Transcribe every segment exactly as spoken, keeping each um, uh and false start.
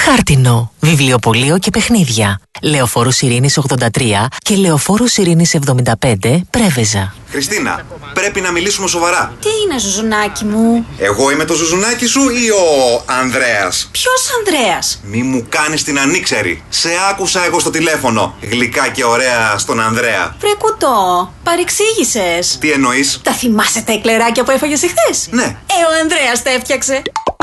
Χάρτινο, βιβλιοπωλείο και παιχνίδια. Λεωφόρος Ειρήνης ογδόντα τρία και Λεωφόρος Ειρήνης εβδομήντα πέντε, Πρέβεζα. Χριστίνα, πρέπει να μιλήσουμε σοβαρά. Τι είναι, ζουζουνάκι μου? Εγώ είμαι το ζουζουνάκι σου ή ο Ανδρέας? Ποιος Ανδρέας? Μη μου κάνεις την ανήξερη. Σε άκουσα εγώ στο τηλέφωνο. Γλυκά και ωραία στον Ανδρέα. Βρε κουτό, παρεξήγησες. Τι εννοείς? Τα θυμάσαι τα εκλεράκια που έφαγες εχθές? Ναι. Ε, ο Ανδρέας τα έφτιαξε.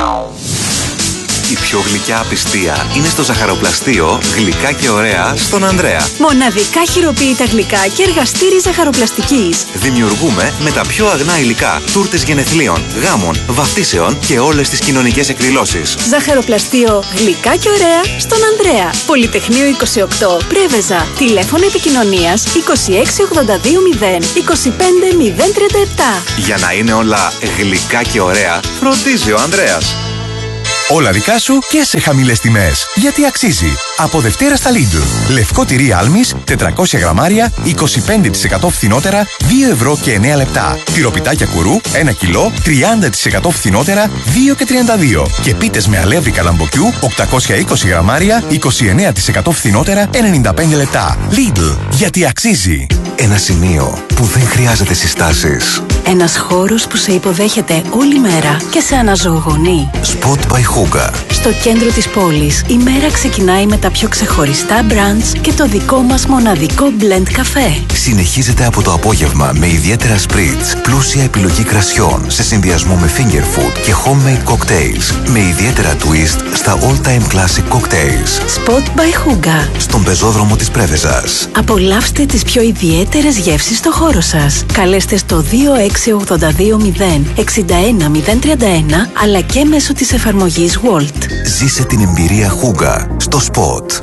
Η πιο γλυκιά απιστία είναι στο ζαχαροπλαστείο Γλυκά και ωραία στον Ανδρέα. Μοναδικά χειροποίητα γλυκά και εργαστήρι ζαχαροπλαστικής. Δημιουργούμε με τα πιο αγνά υλικά τούρτες γενεθλίων, γάμων, βαφτίσεων και όλες τις κοινωνικές εκδηλώσεις. Ζαχαροπλαστείο Γλυκά και ωραία στον Ανδρέα. Πολυτεχνείο είκοσι οκτώ, Πρέβεζα. Τηλέφωνο επικοινωνίας είκοσι έξι ογδόντα δύο μηδέν είκοσι πέντε μηδέν τριάντα επτά. Για να είναι όλα γλυκά και ωραία, φροντίζει ο Ανδρέας. Όλα δικά σου και σε χαμηλές τιμές. Γιατί αξίζει. Από Δευτέρα στα Lidl. Λευκό τυρί Άλμης, τετρακόσια γραμμάρια, είκοσι πέντε τοις εκατό φθηνότερα, δύο ευρώ και εννέα λεπτά. Τυροπιτάκια κουρού, ένα κιλό, τριάντα τοις εκατό φθηνότερα, δύο και τριάντα δύο. Και πίτες με αλεύρι καλαμποκιού, οκτακόσια είκοσι γραμμάρια, είκοσι εννέα τοις εκατό φθηνότερα, ενενήντα πέντε λεπτά. Lidl. Γιατί αξίζει. Ένα σημείο που δεν χρειάζεται συστάσεις. Ένας χώρος που σε υποδέχεται όλη μέρα και σε αναζωογονεί. Spot by Hooga. Στο κέντρο της πόλης, η μέρα ξεκινάει με τα πιο ξεχωριστά μπραντς και το δικό μας μοναδικό blend καφέ. Συνεχίζεται από το απόγευμα με ιδιαίτερα spritz, πλούσια επιλογή κρασιών σε συνδυασμό με finger food και homemade cocktails, με ιδιαίτερα twist στα all-time classic cocktails. Spot by Hooga. Στον πεζόδρομο της Πρέβεζας. Απολαύστε τις πιο ιδιαίτερες γεύσεις στο χώρο σας. Καλέστε στο δύο έξι ογδόντα δύο μηδέν εξήντα ένα μηδέν τριάντα ένα αλλά και μέσω της εφαρμογής Walt. Ζήσε την εμπειρία Hooga στο Spot.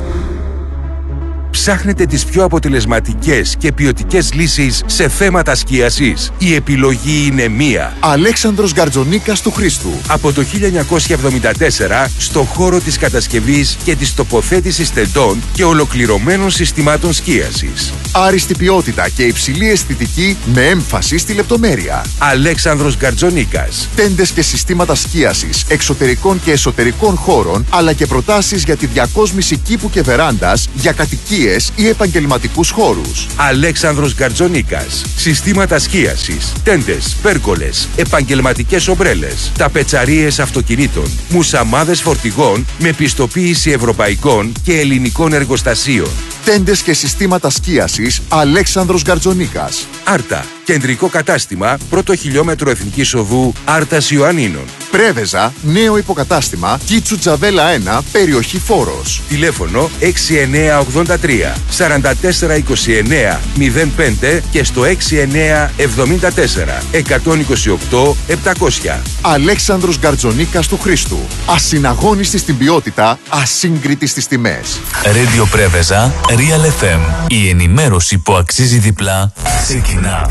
Ψάχνετε τις πιο αποτελεσματικές και ποιοτικές λύσεις σε θέματα σκίασης? Η επιλογή είναι μία. Αλέξανδρος Γκαρτζονίκας του Χρήστου. Από το χίλια εννιακόσια εβδομήντα τέσσερα στο χώρο της κατασκευής και της τοποθέτησης τεντών και ολοκληρωμένων συστημάτων σκίασης. Άριστη ποιότητα και υψηλή αισθητική με έμφαση στη λεπτομέρεια. Αλέξανδρος Γκαρτζονίκας. Τέντες και συστήματα σκίασης εξωτερικών και εσωτερικών χώρων, αλλά και προτάσεις για τη διακόσμηση κήπου και βεράντας για κατοικίες ή επαγγελματικούς χώρους. Αλέξανδρος Γκαρτζονίκας. Συστήματα σκίασης, τέντες, πέρκολες, επαγγελματικές ομπρέλες, ταπετσαρίες αυτοκινήτων, μουσαμάδες φορτηγών με πιστοποίηση ευρωπαϊκών και ελληνικών εργοστασίων. Τέντες και συστήματα σκίασης Αλέξανδρος Γκαρτζονίκας. Άρτα. Κεντρικό κατάστημα, πρώτο χιλιόμετρο Εθνικής Οδού Άρτας Ιωαννίνων. Πρέβεζα, νέο υποκατάστημα, Κίτσου Τζαβέλα ένα, περιοχή Φόρος. Τηλέφωνο έξι εννέα ογδόντα τρία σαράντα τέσσερα είκοσι εννέα μηδέν πέντε και στο έξι εννέα εβδομήντα τέσσερα εκατόν είκοσι οκτώ επτακόσια. Αλέξανδρος Γκαρτζονίκας του Χρήστου. Ασυναγώνιστη στην ποιότητα, ασύγκριτη στις τιμές. Radio Πρέβεζα, Real εφ εμ. Η ενημέρωση που αξίζει διπλά ξεκινά.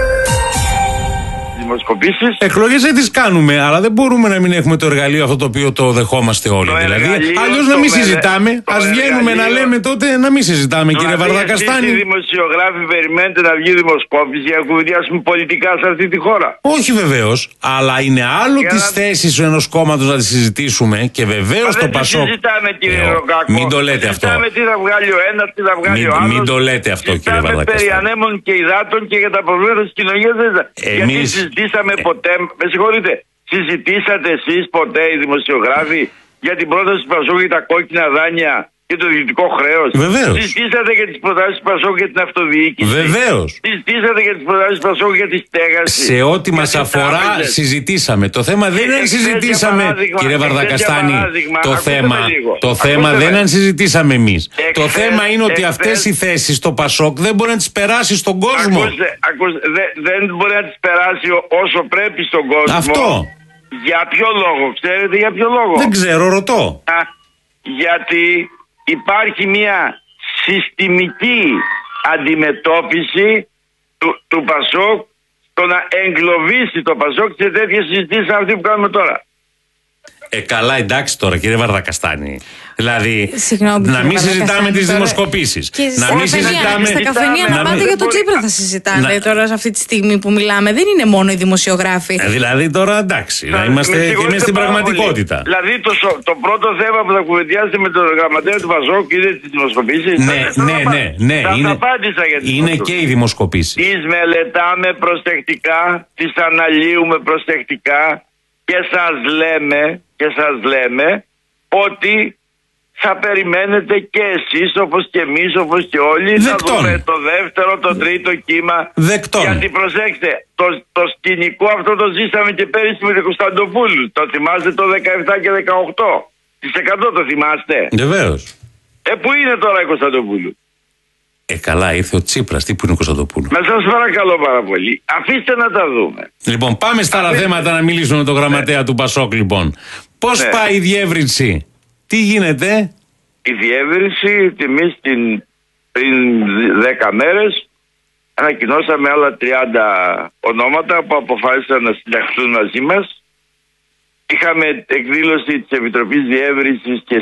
Δημοσκοπήσεις. Εκλογές δεν τις κάνουμε, αλλά δεν μπορούμε να μην έχουμε το εργαλείο αυτό το οποίο το δεχόμαστε όλοι. Το δηλαδή, αλλιώς να μην μελε... συζητάμε. Ας βγαίνουμε να λέμε τότε να μην συζητάμε, το κύριε Βαρδακαστάνη. Οι δημοσιογράφοι περιμένετε να βγει δημοσκόπηση για να κουβεντιάσουμε πολιτικά σε αυτή τη χώρα? Όχι βεβαίως, αλλά είναι άλλο για τις να... θέσεις ενός κόμματος να τις συζητήσουμε και βεβαίως το Πασόκ. Δεν συζητάμε, κύριε ε, Ροκάκο. Μην το λέτε αυτό. Συζητάμε τι θα βγάλει ο ένας, τι θα βγάλει μην, ο άλλος. Μην το λέτε αυτό, κύριε Βαρδακαστάνη. Συζητάμε περί ανέμων και υδάτων και για τα προβλήματα της κοινωνίας. Εμείς... Γιατί συζητήσαμε ποτέ, με συγχωρείτε, συζητήσατε εσείς ποτέ οι δημοσιογράφοι για την πρόταση του Πασόκ για τα κόκκινα δάνεια και το διοικητικό χρέος? Βεβαίως. Συζητήσατε για τις προτάσεις του Πασόκ για την αυτοδιοίκηση? Βεβαίως. Συζητήσατε για τις προτάσεις του Πασόκ για τη στέγαση? Σε ό,τι μας αφορά συζητήσαμε. Το θέμα δεν είναι αν συζητήσαμε, κύριε Βαρδακαστάνη, το θέμα, το θέμα δεν είναι αν συζητήσαμε εμείς. Το θέμα είναι ότι αυτές οι θέσεις στο Πασόκ δεν μπορεί να τις περάσει στον κόσμο. Ακούστε, ακούστε, δε, δεν μπορεί να τις περάσει όσο πρέπει στον κόσμο. Αυτό. Για ποιο λόγο, ξέρετε για ποιο λόγο? Δεν ξέρω, ρωτώ. Α, γιατί υπάρχει μια συστημική αντιμετώπιση του, του Πασόκ, το να εγκλωβίσει το Πασόκ σε τέτοιες συζητήσεις αυτή που κάνουμε τώρα. Ε, καλά, εντάξει τώρα, κύριε Βαρδακαστάνη. Δηλαδή, Συγγνώμη, να μην συζητάμε τις τώρα... δημοσκοπήσεις. Να μην συζητάμε. Στα καφενεία να πάτε για το Τσίπρα θα συζητάνε να... τώρα σε αυτή τη στιγμή που μιλάμε. Δεν είναι μόνο οι δημοσιογράφοι. Ε, δηλαδή τώρα εντάξει, να είμαστε και εμείς στην πραγματικότητα. Δηλαδή το, το πρώτο θέμα που θα κουβεντιάσετε με τον γραμματέα του Πασόκ είναι τις δημοσκοπήσεις. Ναι, ναι, ναι, ναι. Θα είναι, απάντησα για τις είναι και οι δημοσκοπήσεις. Τις μελετάμε προσεκτικά, τις αναλύουμε προσεκτικά και σας λέμε, και σας λέμε ότι θα περιμένετε και εσείς όπως και εμείς όπως και όλοι. Δεκτών. Θα δούμε το δεύτερο, το τρίτο κύμα. Δεκτών. Γιατί προσέξτε, το, το σκηνικό αυτό το ζήσαμε και πέρυσι με τον Κωνσταντοπούλου. Το θυμάστε το δεκαεπτά και δεκαοκτώ τοις εκατό το θυμάστε? Βεβαίως. Ε, πού είναι τώρα η Κωνσταντοπούλου? Ε, καλά, ήρθε ο Τσίπρας. Τι που είναι ο Κωνσταντοπούλου? Μα σας παρακαλώ πάρα πολύ. Αφήστε να τα δούμε. Λοιπόν, πάμε στα άλλα θέματα να μιλήσουμε με τον γραμματέα ναι. του Πασόκ, λοιπόν. Πώς ναι. πάει η διεύρυνση? Τι γίνεται? Η διεύρυνση, τιμής την, πριν δέκα μέρες ανακοινώσαμε άλλα τριάντα ονόματα που αποφάσισαν να συνταχθούν μαζί μας. Είχαμε εκδήλωση της Επιτροπής Διεύρυνσης και